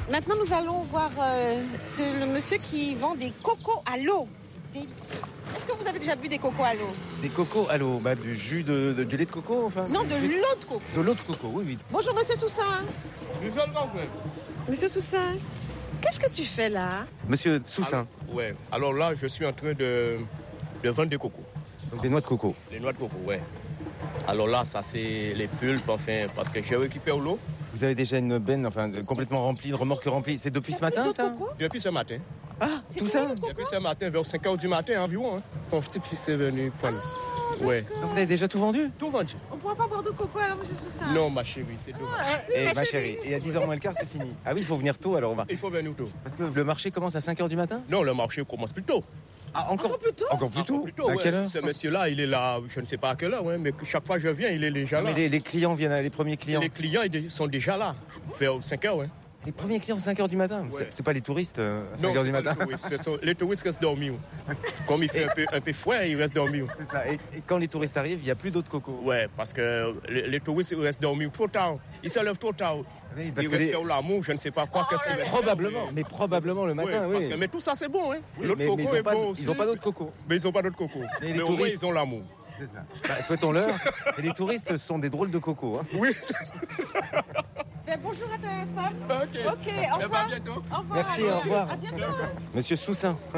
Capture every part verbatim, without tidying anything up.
Maintenant, nous allons voir euh, ce, le monsieur qui vend des cocos à l'eau. Des... Est-ce que vous avez déjà bu des cocos à l'eau? Des cocos à l'eau, bah, du jus de, de, du lait de coco, enfin. Non, de l'eau de coco. De l'eau de coco, oui, oui. Bonjour, monsieur Soussin. Monsieur Soussin, qu'est-ce que tu fais là? Monsieur Soussin. Alors, ouais. Alors là, je suis en train de, de vendre des cocos. Donc des noix de coco. Des noix de coco, ouais. Alors là, ça c'est les pulpes, enfin, parce que j'ai récupéré l'eau. Vous avez déjà une benne, enfin, complètement remplie, une remorque remplie. C'est depuis ce matin, ça? Depuis ce matin. Ah, tout ça? Depuis ce matin, vers cinq heures du matin environ. Hein. Ton petit fils est venu prendre. Ah, ouais. Donc vous avez déjà tout vendu? Tout vendu. On ne pourra pas boire de coco alors, monsieur Soussin? Non, ma chérie, c'est dommage. Ah, Eh, ma ma chérie, et à dix heures moins le quart, c'est fini. Ah oui, il faut venir tôt, alors on va. Il faut venir tôt. Parce que le marché commence à cinq heures du matin? Non, le marché commence plus tôt. Ah, encore, Encore plus tôt? Encore plus tôt? Encore plus tôt, À ouais. quelle heure? Ce monsieur-là, il est là, je ne sais pas à quelle heure, ouais, mais chaque fois que je viens, il est déjà là. Mais les, les clients viennent, les premiers clients. Les clients, ils sont déjà là, vers cinq heures, ouais. Les premiers clients, cinq heures du matin. Ouais. C'est, c'est pas les touristes euh, à Non, cinq heures c'est du pas matin. Les touristes, ce sont- les touristes restent dormir. Comme il fait un peu, un peu froid, ils restent dormir. C'est ça. Et, et quand les touristes arrivent, il n'y a plus d'eau de coco. Ouais, parce que les, les touristes ils restent dormir trop tard. Ils se lèvent trop tard. Oui, parce Ils que restent les- faire l'amour, je ne sais pas quoi. qu'est-ce qu'ils restent faire, Probablement, mais probablement le mais- matin, ouais, oui. parce que- mais tout ça, c'est bon. Hein. Oui, L'autre mais, coco mais ils n'ont est pas, bon ils aussi. ont pas d'eau de coco. Mais ils n'ont pas d'autre coco. Et les mais au moins, touristes- ils ont l'amour. C'est ça. Bah, souhaitons-leur. Et les touristes sont des drôles de coco. Hein. Oui. Ben, bonjour à ta femme. Ok. Ok, au Eh ben, revoir. à bientôt. Au revoir. Merci, allez. au revoir. À bientôt. hein. Monsieur Soussin. Oh,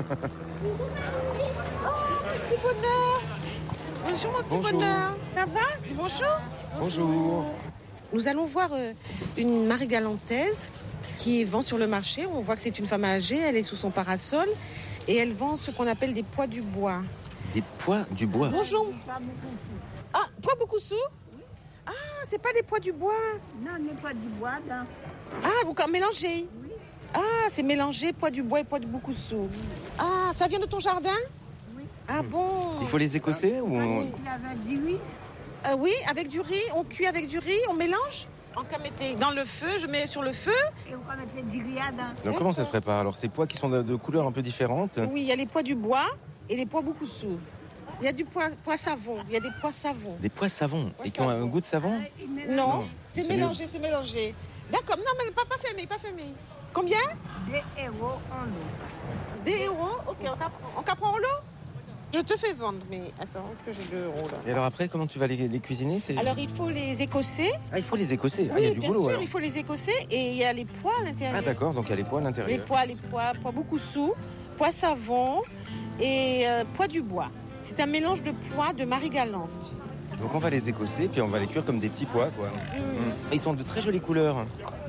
petit bonheur. Bonjour, mon petit Bonjour. bonheur. Ça va? Dis bonjour. Bonjour. Nous allons voir euh, une marie-galantaise qui vend sur le marché. On voit que c'est une femme âgée, elle est sous son parasol et elle vend ce qu'on appelle des pois du bois. Des pois du bois. Bonjour. Ah, pois beaucoup sous? Ah, c'est pas des pois du bois. Non, n'est pas du bois, non. Ah, vous quand mélangé? Ah, c'est mélangé pois du bois et pois de beaucoup sous. Ah, ça vient de ton jardin? Oui. Ah bon? Il faut les écosser ou on... Il avait dit oui. Euh, oui, avec du riz, on cuit avec du riz, on mélange. En camété, dans le feu, je mets sur le feu. Et on mettait du riad. Hein. Donc comment ça se prépare? Alors ces pois qui sont de, de couleurs un peu différentes. Oui, il y a les pois du bois et les pois beaucoup sous. Il y a du pois, pois savon, il y a des pois savons. Des pois savons. Pois Et qui ont un savons. goût de savon? Il met Non, Non, c'est c'est mélangé, c'est mélangé. D'accord, non, mais pas, pas fermé, pas fermé. Combien? des héros en eau. Des euros. Ok, on t'apprend. On t'apprend en lot? Je te fais vendre, mais attends, est-ce que j'ai deux euros là? Et alors après, comment tu vas les, les cuisiner? C'est... Alors, il faut les écosser. Ah, il faut les écosser. Ah, il y a Oui, du bien boulot sûr, alors. il faut les écosser et il y a les pois à l'intérieur. Ah d'accord, donc il y a les pois à Les l'intérieur. pois, les pois, pois beaucoup sous, pois savon et euh, pois du bois. C'est un mélange de pois de Marie-Galante. Donc on va les écosser, puis on va les cuire comme des petits pois, quoi. Mm. Mm. Ils sont de très jolies couleurs.